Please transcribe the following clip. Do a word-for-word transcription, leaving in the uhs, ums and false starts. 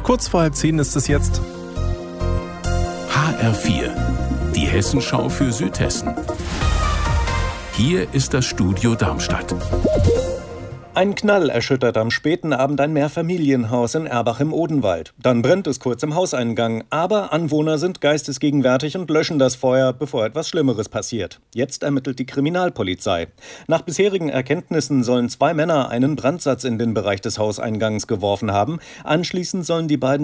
Kurz vor halb zehn ist es jetzt. H R vier, die Hessenschau für Südhessen. Hier ist das Studio Darmstadt. Ein Knall erschüttert am späten Abend ein Mehrfamilienhaus in Erbach im Odenwald. Dann brennt es kurz im Hauseingang. Aber Anwohner sind geistesgegenwärtig und löschen das Feuer, bevor etwas Schlimmeres passiert. Jetzt ermittelt die Kriminalpolizei. Nach bisherigen Erkenntnissen sollen zwei Männer einen Brandsatz in den Bereich des Hauseingangs geworfen haben. Anschließend sollen die beiden